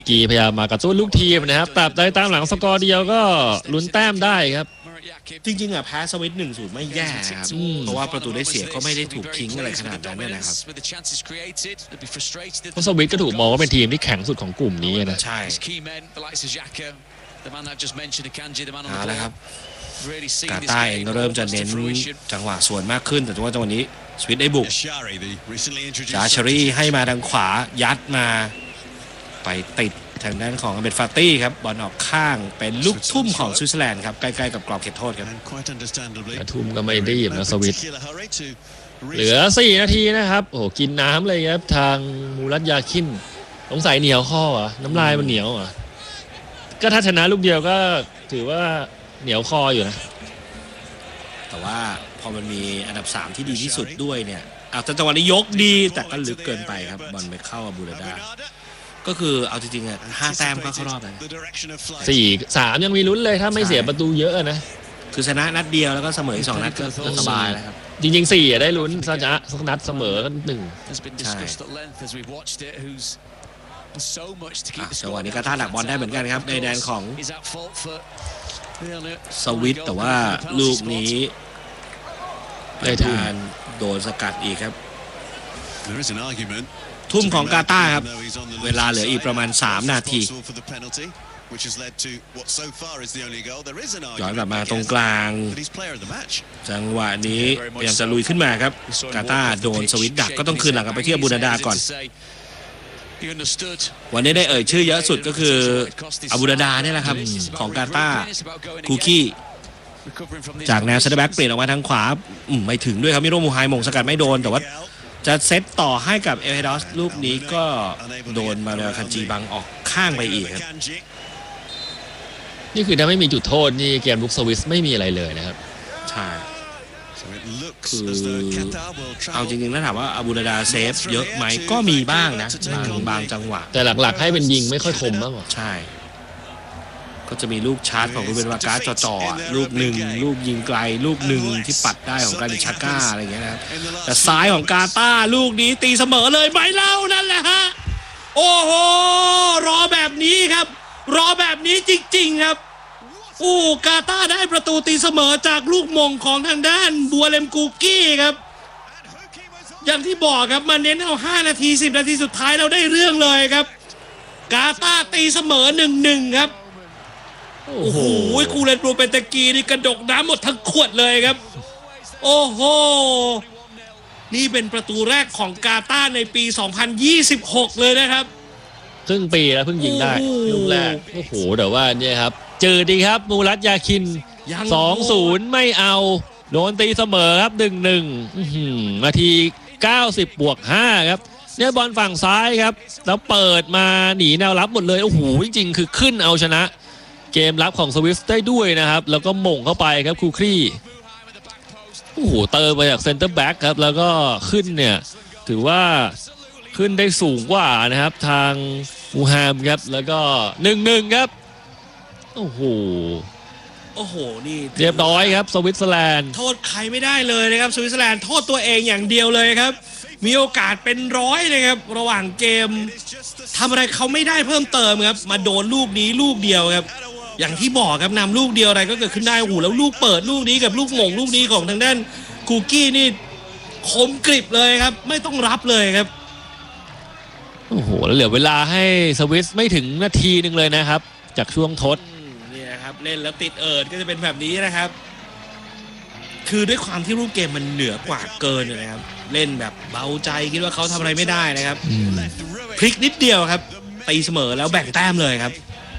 กีพยายามมากระตุ้นลูกทีมนะครับตราบใดตามหลังสกอร์เดียวก็ลุ้นแต้มได้ครับจริงๆแพ้สวิต 1-0 ไม่แย่ครับเพราะว่าประตูได้เสียก็ไม่ได้ถูกทิ้งอะไรขนาดนั้นนะครับเพราะสวิตก็ถูกมองว่าเป็นทีมที่แข็งสุดของกลุ่มนี้นะใช่เอาละครับกาตาร์เองก็เริ่มจะเน้นจังหวะสวนมากขึ้นแต่ว่าจังหวะนี้สวิตได้บุกจาชารีให้มาทางขวายัดมาไปติดทางด้านของเบนฟาตี้ครับบอลออกข้างเป็นลูกทุ่มของสวิตเซอร์แลนด์ครับใกล้ๆกับกรอบเขตโทษครับทุ่มก็ไม่ได้หยิบนะสวิตเหลือ4 นาทีนะครับโอ้กินน้ำเลยครับทางมูรัตยาคินสงสัยเหนียวข้ออ่ะน้ำลายมันเหนียวอ่ะก็ถ้าชนะลูกเดียวก็ถือว่าเหนียวคออยู่นะแต่ว่าพอมันมีอันดับ3ที่ดีที่สุดด้วยเนี่ยแต่จังหวะนี้ยกดีแต่ก็ลึกเกินไปครับบอลไปเข้าบูราดาก็คือเอาจริงๆ5 แต้มก็เข้ารอบแล้ว 4-3ยังมีลุ้นเลยถ้าไม่เสียประตูเยอะนะคือชนะนัดเดียวแล้วก็เสมออีก2 นัดก็สบายแล้วครับจริงๆ4ได้ลุ้นชนะสักนัดเสมอกัน1 ใช่จังหวะนี้ก็ท่าหนักบอลได้เหมือนกันครับในแดนของสวิตแต่ว่าลูกนี้ได้ทานโดนสกัดอีกครับทุ่มของกาตาร์ครับเวลาเหลืออีกประมาณ3 นาทีย้อนกลับมาตรงกลางจังหวะนี้พยายามจะลุยขึ้นมาครับกาตาร์โดนสวิตดักก็ต้องคืนหลังกลับไปที่บูราดาก่อนวันนี้ได้เอ่ยชื่อเยอะสุดก็คืออาบูราดาเนี่ยแหละครับของกาตาร์คูกี้จากแนวเซนเตอร์แบ็กเปลี่ยนออกมาทางขวาไม่ถึงด้วยครับมิโรมูไฮมงสกัดไม่โดนแต่ว่าจะเซตต่อให้กับเอเฮดอสลูกนี้ก็โดนมาเรลคันจีบังออกข้างไปอีกครับนี่คือถ้าไม่มีจุดโทษนี่เกมลุกสวิสไม่มีอะไรเลยนะครับใช่คือเอาจริงๆแล้วถามว่าอาบูราดาเซฟเยอะไหมก็มีบ้างนะบางจังหวะแต่หลักๆให้เป็นยิงไม่ค่อยคมมากกว่าใช่ก็จะมีลูกชาร์จของรูเบนวากาจ่อๆลูกหนึ่งลูกยิงไกลลูกหนึ่งที่ปัดได้ของกาลิชาก้าอะไรอย่างเงี้ยนะครับแต่ซ้ายของกาตาร์ลูกนี้ตีเสมอเลยไม่เล่านั่นแหละฮะโอ้โหรอแบบนี้ครับรอแบบนี้จริงๆครับกาตาร์ได้ประตูตีเสมอจากลูกมงของทางด้านบัวเลมกูกี้ครับอย่างที่บอกครับมาเน้นเอา5 นาที10 นาทีสุดท้ายเราได้เรื่องเลยครับกาตาร์ตีเสมอ 1-1 ครับโอ้โหคูเรนบรูเป็นตะกี้นี่กระดกน้ำหมดทั้งขวดเลยครับโอ้โหนี่เป็นประตูแรกของกาตาร์ในปี2026เลยนะครับครึ่งปีแล้วเพิ่งยิงได้ลูกแรกโอ้โหแต่ว่าเนี่ยครับเจอดีครับมูรัตยาคิน 2-0 ไม่เอาโดนตีเสมอครับ 1-1 นาที 90+5 ครับเนี่ยบอลฝั่งซ้ายครับแล้วเปิดมาหนีแนวรับหมดเลยโอ้โหจริงๆคือขึ้นเอาชนะเกมรับของสวิฟต์ได้ด้วยนะครับแล้วก็หม่งเข้าไปครับคูครี่โอ้โหเติมมาจากเซนเตอร์แบ็กครับแล้วก็ขึ้นเนี่ยถือว่าขึ้นได้สูงกว่านะครับทางมูฮัมครับแล้วก็ 1-1 ครับโอ้โหนี่เรียบร้อยครับสวิตเซอร์แลนด์โทษใครไม่ได้เลยนะครับสวิตเซอร์แลนด์โทษตัวเองอย่างเดียวเลยครับมีโอกาสเป็น100เลยครับระหว่างเกมทำอะไรเขาไม่ได้เพิ่มเติมครับมาโดนลูกนี้ลูกเดียวครับอย่างที่บอกครับนำลูกเดียวอะไรก็เกิดขึ้นได้โอ้โหแล้วลูกเปิดลูกนี้กับลูกหม่งลูกนี้ของทางด้านคูกี้นี่คมกริบเลยครับไม่ต้องรับเลยครับโอ้โหแล้วเหลือเวลาให้สวิสไม่ถึงนาทีนึงเลยนะครับจากช่วงทดนี่นะครับเล่นแล้วติดก็จะเป็นแบบนี้นะครับคือด้วยความที่รูปเกมมันเหนือกว่าเกินนะครับเล่นแบบเบาใจคิดว่าเขาทำอะไรไม่ได้นะครับพลิกนิดเดียวครับตีเสมอแล้วแบ่งแต้มเลยครับ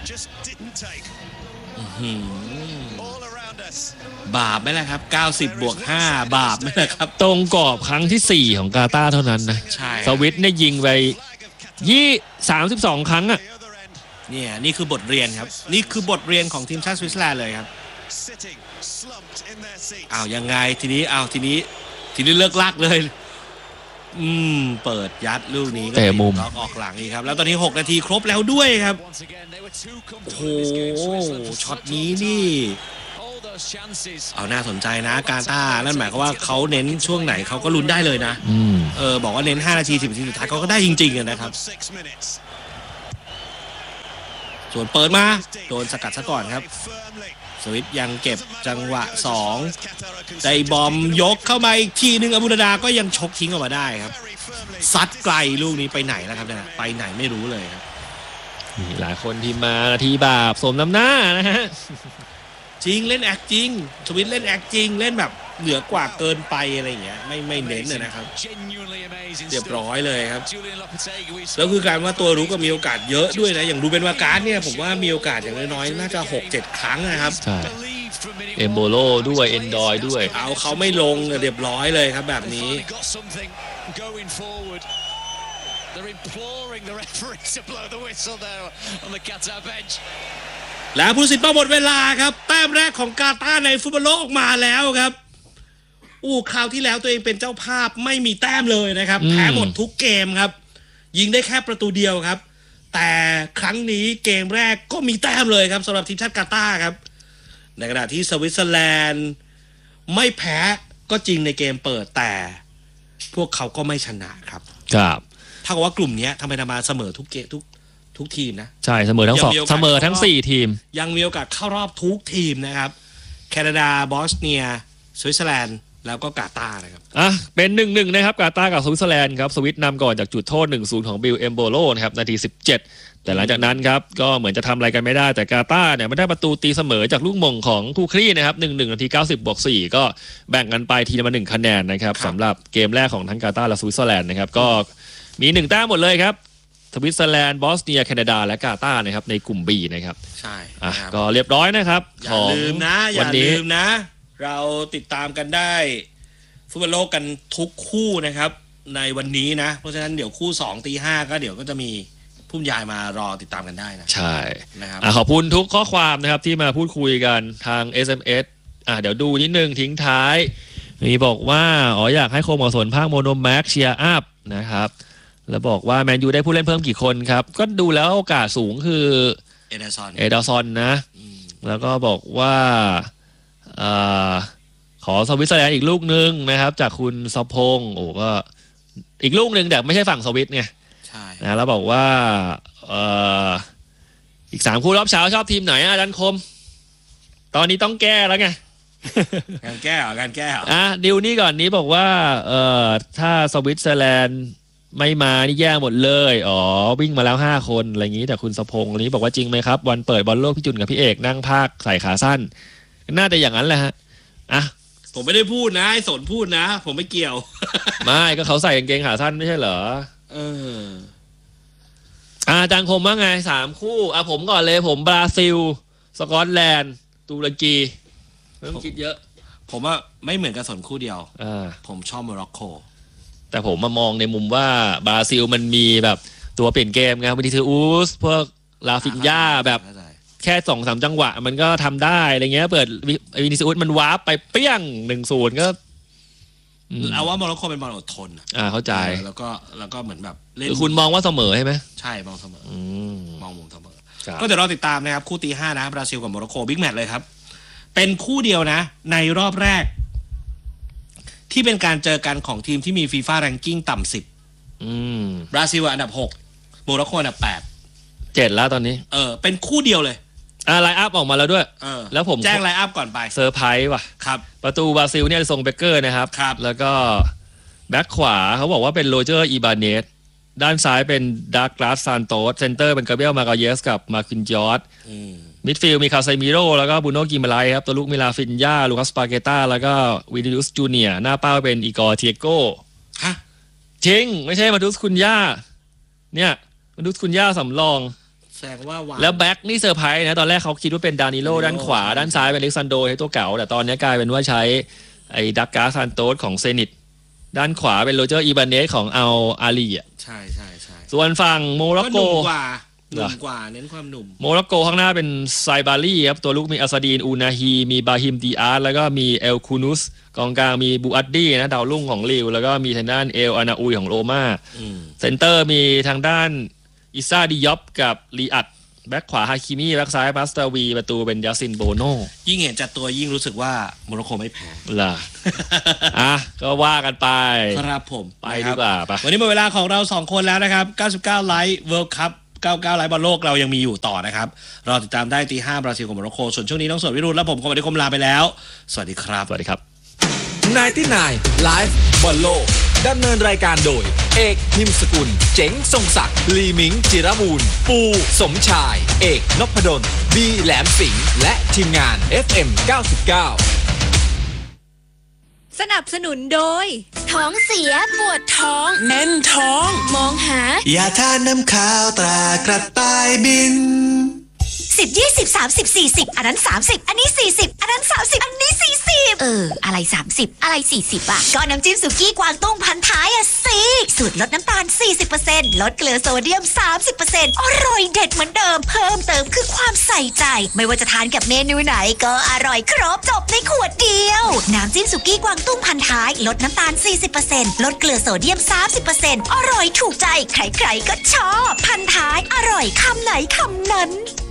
บาปไหมล่ะครับ90+5บาปไหมล่ะครับตรงกรอบครั้งที่4ของกาตาร์เท่านั้นนะใช่สวิตเนี่ยยิงไป32 ครั้งอ่ะเนี่ยนี่คือบทเรียนครับนี่คือบทเรียนของทีมชาติสวิตเซอร์แลนด์เลยครับยังไงทีนี้เลิกลากเลยเปิดยัดลูกนี้ก็เตะมุมออกหลังอีกครับแล้วตอนนี้6 นาทีครบแล้วด้วยครับโอ้โหช็อตนี้นี่น่าสนใจนะกาตาร์นั่นหมายความว่าเขาเน้นช่วงไหนเขาก็ลุ้นได้เลยนะบอกว่าเน้น5 นาที10 นาทีสุดท้ายเขาก็ได้จริงๆนะครับส่วนเปิดมาโดนสกัดซะก่อนครับสวิตยังเก็บจังหวะ2ได้บอมยกเข้ามาอีกทีนึงอบูดาก็ยังชกทิ้งออกมาได้ครับซัดไกลลูกนี้ไปไหนแล้วครับเนี่ยไปไหนไม่รู้เลยครับหลายคนที่มานาทีบาปสมน้ำหน้านะฮะจริงเล่นแอคจริงสวิตเล่นแอคจริงเล่นแบบเหนือกว่าเกินไปอะไรอย่างเงี้ยไม่เน้นเลยนะครับเรียบร้อยเลยครับแล้วคือการว่าตัวรู้ก็มีโอกาสเยอะด้วยนะอย่างรูเบนวาการ์ดเนี่ยผมว่ามีโอกาสอย่างน้อยๆน่าจะ 6-7 ครั้งนะครับใช่เอมโบโลด้วยเอนดอยด้วยเอาเขาไม่ลงเรียบร้อยเลยครับแบบนี้และผู้สินหมดเวลาครับแต้มแรกของกาตาร์ในฟุตบอลโลกออกมาแล้วครับคราวที่แล้วตัวเองเป็นเจ้าภาพไม่มีแต้มเลยนะครับแพ้หมดทุกเกมครับยิงได้แค่ประตูเดียวครับแต่ครั้งนี้เกมแรกก็มีแต้มเลยครับสำหรับทีมชาติกาตาร์ครับในขณะที่สวิตเซอร์แลนด์ไม่แพ้ก็จริงในเกมเปิดแต่พวกเขาก็ไม่ชนะครับครับถ้ากับว่ากลุ่มนี้ทำไมมาเสมอทุกเกมทุกทีมนะใช่เสมอทั้ง2เสมอทั้ง4ทีมยังมีโอกาสเข้ารอบทุกทีมนะครับแคนาดาบอสเนียสวิตเซอร์แลนด์แล้วก็กาตาร์นะครับเป็น 1-1 นะครับกาตาร์กับสวิตเซอร์แลนด์ครับสวิตนำก่อนจากจุดโทษ 1-0 ของบิลเอมโบโลนะครับนาที17แต่หลังจากนั้นครับก็เหมือนจะทำอะไรกันไม่ได้แต่กาตาร์เนี่ยไม่ได้ประตูตีเสมอจากลูกมงของคูครี่นะครับ 1-1 นาที90+4ก็แบ่งกันไปทีละ1คะแนนนะครับสำหรับเกมแรกของทั้งกาตาร์และสวิตเซอร์แลนด์นะครับก็มี1แต้มหมดเลยครับสวิตเซอร์แลนด์บอสเนียแคนาดาและกาตาร์นะครับในกลุ่ม B นะครับใช่ก็เรียบร้อยนะครับอย่าลืมนะเราติดตามกันได้ฟุตบอลโลกกันทุกคู่นะครับในวันนี้นะเพราะฉะนั้นเดี๋ยวคู่ 2 ตี 5ก็เดี๋ยวก็จะมีผู้บรรยายมารอติดตามกันได้นะใช่นะครับขอบคุณทุกข้อความนะครับที่มาพูดคุยกันทาง SMS เดี๋ยวดูนิดนึงทิ้งท้ายมีบอกว่าอยากให้โคมอสนภาคโมโนแม็กเชียร์อัพนะครับแล้วบอกว่าแมนยูได้ผู้เล่นเพิ่มกี่คนครับก็ดูแล้วโอกาสสูงคือเอเดอร์ซอนนะแล้วก็บอกว่าขอสวิตเซอร์แลนด์อีกลูกนึงนะครับจากคุณสพงศ์ก็อีกลูกนึงแต่ไม่ใช่ฝั่งสวิตไงใช่นะแล้วบอกว่าอีก3คู่รอบเช้าชอบทีมไหนดันคมตอนนี้ต้องแก้แล้วไงการแก้ดิวนี่ก่อนนี้บอกว่าถ้าสวิตเซอร์แลนด์ไม่มานี่แย่หมดเลยวิ่งมาแล้ว5คนอะไรอย่างนี้แต่คุณสพงศ์นี้บอกว่าจริงไหมครับวันเปิดบอลโลกพี่จุนกับพี่เอกนั่งพากใส่ขาสั้นน่าจะอย่างนั้นแหละฮะผมไม่ได้พูดนะไอ้สนพูดนะผมไม่เกี่ยวไม่ก็เขาใส่กางเกงขาสั้นไม่ใช่เหรอจังคมว่าไง3คู่ผมก่อนเลยผมบราซิลสกอตแลนด์ตุรกีไม่ต้องคิดเยอะผมว่าไม่เหมือนกับสนคู่เดียวผมชอบโมร็อกโกแต่ผมมามองในมุมว่าบราซิลมันมีแบบตัวเปลี่ยนเกมไงวินิซิอุสพวกลาฟินญ่าแบบแค่ 2-3 จังหวะมันก็ทำได้อะไรเงี้ยเปิดวินิซิอุสมันวาร์ปไปเปี้ยง 1-0 ก็เอาว่าโมร็อกโกเป็นบอลอดทนเข้าใจแล้วก็เหมือนแบบเล่นคุณมองว่าเสมอใช่ไหมใช่มองเสมอมองมุมเสมอก็เดี๋ยวเราติดตามนะครับคู่ตี 5นะบราซิลกับโมร็อกโกบิ๊กแมตช์เลยครับเป็นคู่เดียวนะในรอบแรกที่เป็นการเจอกันของทีมที่มีฟีฟ่าแรงกิ้งต่ำ10บราซิลอันดับ6โมร็อกโกอันดับ 7แล้วตอนนี้เป็นคู่เดียวเลยไลน์อัพออกมาแล้วด้วยแล้วผมแจ้งไลน์อัพก่อนไปเซอร์ไพรส์ว่ะครับประตูบราซิลเนี่ยทรงเบเกอร์นะครับแล้วก็แบ็คขวาเขาบอกว่าเป็นโรเจอร์อีบาเนสด้านซ้ายเป็นดักลาสซานโตสเซนเตอร์เป็นกาเบรียลมากาเยสกับมาร์คินจอร์ดมิดฟิลด์มีคาเซมิโร่แล้วก็บูโน่กิมาไลครับตัวลูกมิลาฟินญ่าลูคัสปาเกต้าแล้วก็วินิอุสจูเนียร์หน้าเป้าเป็นอีกอร์เทียโก้จริงไม่ใช่มาดุสคุนย่าเนี่ยมาดุสคุนย่าสำรองแสดงว่าแล้วแบ็คนี่เซอร์ไพรส์นะตอนแรกเขาคิดว่าเป็นดานิโลด้านขวาด้านซ้ายเป็นอเล็กซานโดให้ตัวเก่าแต่ตอนนี้กลายเป็นว่าใช้ไอ้ดักกาซานโตสของเซนิตด้านขวาเป็นโรเจอร์อีบาเนสของอัลอาลีใช่ส่วนฝั่งโมร็อกโกหนุ่มกว่าเน้นความหนุ่มโมร็อกโกข้างหน้าเป็นไซบารี่ครับตัวลูกมีอัสดีนอูนาฮีมีบาฮิมดีอาร์ตแล้วก็มีเอลคูนุสกองกลางมีบูอัดดี้นะดาวรุ่งของลิวแล้วก็มีทางด้านเอลอานาอุยของโรม่าเซนเตอร์มีทางด้านอิซ่าดิยอปกับลีอัดแบ็คขวาฮาคิมีแบ็คซ้ายบัสตาวีประตูเป็นยาซินโบโนยิ่งเห็นจัดตัวยิ่งรู้สึกว่าโมร็อกโกไม่แพ้ล่ะก็ว่ากันไปครับผมไปดีกว่าวันนี้หมดเวลาของเรา2คนแล้วนะครับ99ไลฟ์เวิลด์คัพ 99ไลฟ์บอลโลกเรายังมีอยู่ต่อนะครับรอติดตามได้ตี 5บราซิลกับโมร็อกโกส่วนช่วงนี้น้องสดวิรุณและผมคมวัฒน์คมลาไปแล้วสวัสดีครับสวัสดีครับ 99 Live บอลโลกดำเนินรายการโดยเอกพิมพ์สกุลเจ๋งทรงศักดิ์ลีมิงจิรบูรณ์ปูสมชายเอกนพดลบีแหลมสิงห์และทีมงาน FM 99 สนับสนุนโดยท้องเสียปวดท้องแน่นท้องมองหายาทาน้ำข้าวตรากระต่ายบิน10 20 30 40อันนั้น30อันนี้40อันนั้น30อันนี้40อะไร30อะไร40อ่ะก็น้ำจิ้มสุกี้กวางตุ้งพันท้ายอ่ะสิสูตรลดน้ำตาล 40% ลดเกลือโซเดียม 30% อร่อยเด็ดเหมือนเดิมเพิ่มเติมคือความใส่ใจไม่ว่าจะทานกับเมนูไหนก็อร่อยครบจบในขวดเดียวน้ำจิ้มสุกี้กวางตุ้งพันท้ายลดน้ำตาล 40% ลดเกลือโซเดียม 30% อร่อยถูกใจใครๆก็ชอบพันท้ายอร่อยคำไหนคำนั้น